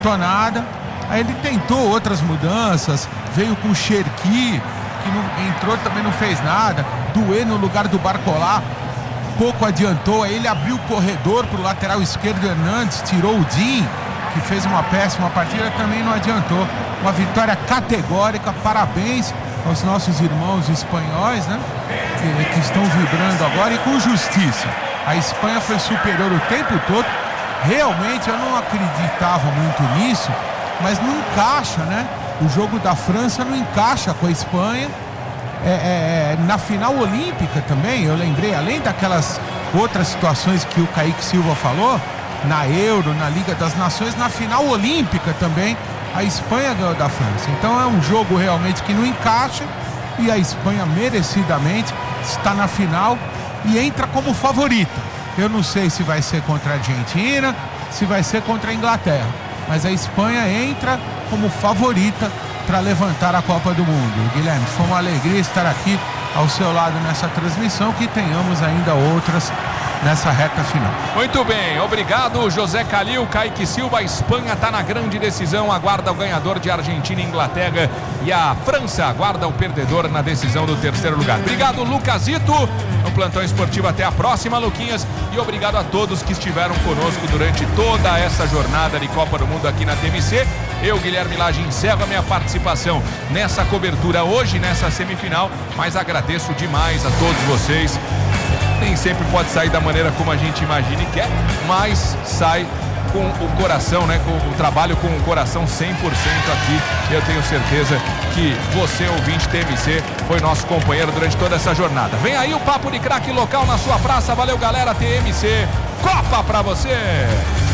nada. Aí ele tentou outras mudanças, veio com o Cherki, que não entrou, também não fez nada. Doué no lugar do Barcola, pouco adiantou. Aí ele abriu o corredor para o lateral esquerdo, Hernandes, tirou o Din, que fez uma péssima partida, também não adiantou. Uma vitória categórica, parabéns aos nossos irmãos espanhóis, né? Que estão vibrando agora e com justiça. A Espanha foi superior o tempo todo. Realmente eu não acreditava muito nisso, mas não encaixa, né? O jogo da França não encaixa com a Espanha. Na final olímpica também, eu lembrei, além daquelas outras situações que o Kaique Silva falou, na Euro, na Liga das Nações, na final olímpica também, a Espanha ganhou da França. Então é um jogo realmente que não encaixa e a Espanha merecidamente está na final e entra como favorita. Eu não sei se vai ser contra a Argentina, se vai ser contra a Inglaterra, mas a Espanha entra como favorita para levantar a Copa do Mundo. Guilherme, foi uma alegria estar aqui ao seu lado nessa transmissão, que tenhamos ainda outras nessa reta final. Muito bem, obrigado José Calil, Kaique Silva. A Espanha está na grande decisão, aguarda o ganhador de Argentina e Inglaterra, e a França aguarda o perdedor na decisão do terceiro lugar. Obrigado Lucasito, no Plantão Esportivo. Até a próxima, Luquinhas, e obrigado a todos que estiveram conosco durante toda essa jornada de Copa do Mundo aqui na TMC. Eu, Guilherme Lage, encerro a minha participação nessa cobertura hoje, nessa semifinal, mas agradeço demais a todos vocês. Nem sempre pode sair da maneira como a gente imagina e quer, mas sai com o coração, né? Com o trabalho com o coração 100% aqui. Eu tenho certeza que você, ouvinte TMC, foi nosso companheiro durante toda essa jornada. Vem aí o Papo de Craque local na sua praça. Valeu, galera. TMC, Copa pra você!